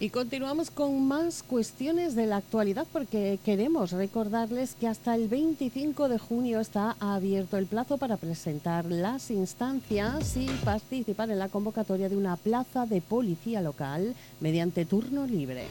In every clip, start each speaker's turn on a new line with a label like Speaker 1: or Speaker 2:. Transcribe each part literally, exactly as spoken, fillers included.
Speaker 1: Y continuamos con más cuestiones de la actualidad porque queremos recordarles que hasta el veinticinco de junio está abierto el plazo para presentar las instancias y participar en la convocatoria de una plaza de policía local mediante turno libre.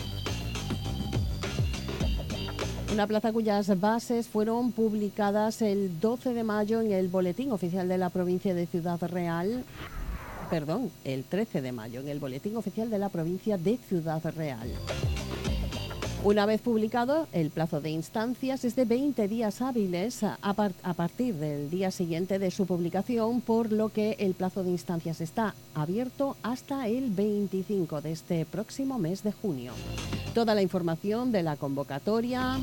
Speaker 1: Una plaza cuyas bases fueron publicadas el doce de mayo en el Boletín Oficial de la Provincia de Ciudad Real. Perdón, el trece de mayo en el Boletín Oficial de la Provincia de Ciudad Real. Una vez publicado, el plazo de instancias es de veinte días hábiles a, par a partir del día siguiente de su publicación, por lo que el plazo de instancias está abierto hasta el veinticinco de este próximo mes de junio. Toda la información de la convocatoria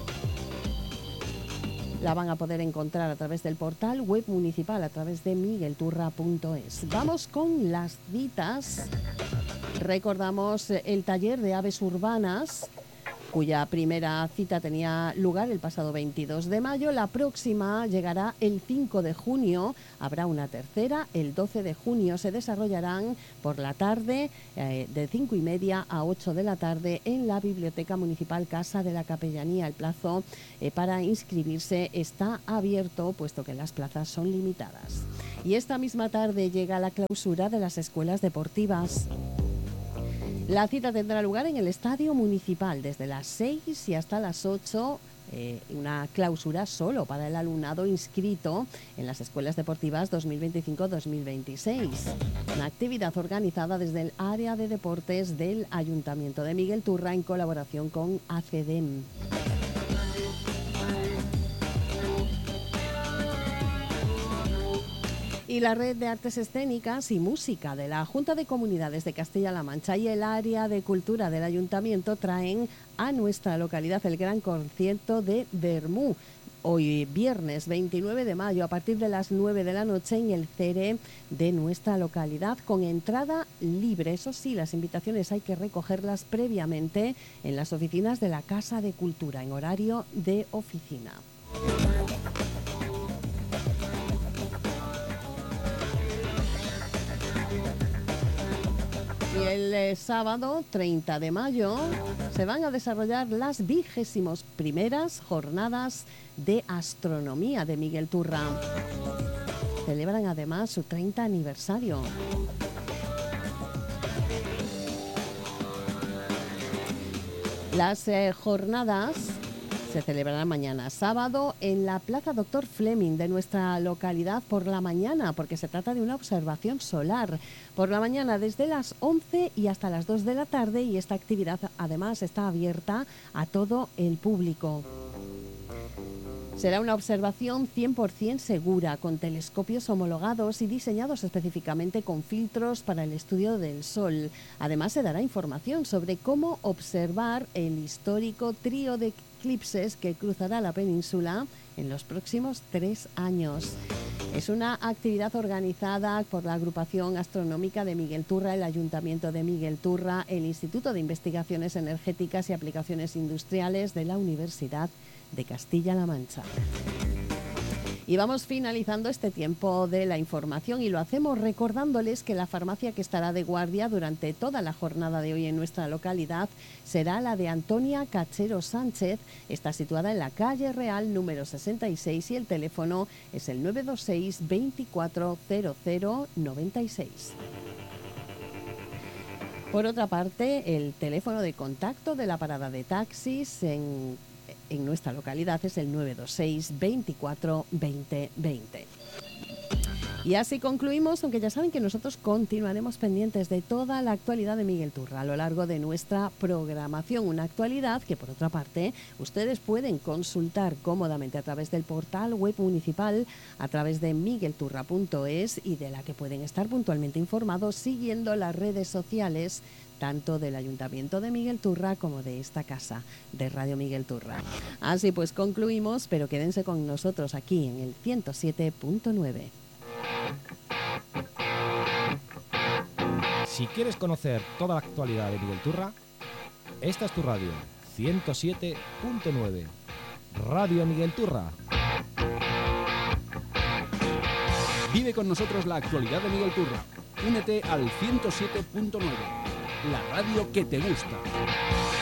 Speaker 1: la van a poder encontrar a través del portal web municipal, a través de miguel turra punto es. Vamos con las citas. Recordamos el taller de aves urbanas, cuya primera cita tenía lugar el pasado veintidós de mayo. La próxima llegará el cinco de junio. Habrá una tercera, el doce de junio. Se desarrollarán por la tarde, eh, de cinco y media a ocho de la tarde, en la Biblioteca Municipal Casa de la Capellanía. El plazo eh, para inscribirse está abierto, puesto que las plazas son limitadas. Y esta misma tarde llega la clausura de las escuelas deportivas. La cita tendrá lugar en el Estadio Municipal desde las seis y hasta las ocho, eh, una clausura solo para el alumnado inscrito en las escuelas deportivas dos mil veinticinco dos mil veintiséis. Una actividad organizada desde el área de deportes del Ayuntamiento de Miguel Turra en colaboración con ACEDEM. Y la Red de Artes Escénicas y Música de la Junta de Comunidades de Castilla-La Mancha y el Área de Cultura del Ayuntamiento traen a nuestra localidad el gran concierto de Bermú. Hoy viernes veintinueve de mayo a partir de las nueve de la noche en el Cere de nuestra localidad, con entrada libre. Eso sí, las invitaciones hay que recogerlas previamente en las oficinas de la Casa de Cultura en horario de oficina. Y el eh, sábado treinta de mayo se van a desarrollar las vigésimos primeras jornadas de astronomía de Miguel Turra. Celebran además su treinta aniversario. Las eh, jornadas se celebrará mañana sábado en la Plaza Doctor Fleming de nuestra localidad por la mañana, porque se trata de una observación solar. Por la mañana desde las once y hasta las dos de la tarde, y esta actividad además está abierta a todo el público. Será una observación cien por ciento segura, con telescopios homologados y diseñados específicamente con filtros para el estudio del Sol. Además, se dará información sobre cómo observar el histórico trío de eclipses que cruzará la península en los próximos tres años. Es una actividad organizada por la Agrupación Astronómica de Miguel Turra, el Ayuntamiento de Miguel Turra, el Instituto de Investigaciones Energéticas y Aplicaciones Industriales de la Universidad de Castilla-La Mancha. Y vamos finalizando este tiempo de la información y lo hacemos recordándoles que la farmacia que estará de guardia durante toda la jornada de hoy en nuestra localidad será la de Antonia Cachero Sánchez. Está situada en la calle Real número sesenta y seis y el teléfono es el nueve dos seis, veinticuatro cero cero noventa y seis. Por otra parte, el teléfono de contacto de la parada de taxis en en nuestra localidad es el nueve dos seis, veinticuatro veinte veinte. Y así concluimos, aunque ya saben que nosotros continuaremos pendientes de toda la actualidad de Miguel Turra a lo largo de nuestra programación. Una actualidad que, por otra parte, ustedes pueden consultar cómodamente a través del portal web municipal, a través de miguel turra punto es, y de la que pueden estar puntualmente informados siguiendo las redes sociales tanto del Ayuntamiento de Miguel Turra como de esta casa de Radio Miguel Turra. Así pues concluimos, pero quédense con nosotros aquí en el ciento siete punto nueve.
Speaker 2: Si quieres conocer toda la actualidad de Miguel Turra, esta es tu radio, ciento siete punto nueve. Radio Miguel Turra.
Speaker 3: Vive con nosotros la actualidad de Miguel Turra. Únete al ciento siete punto nueve.
Speaker 2: la radio que te gusta.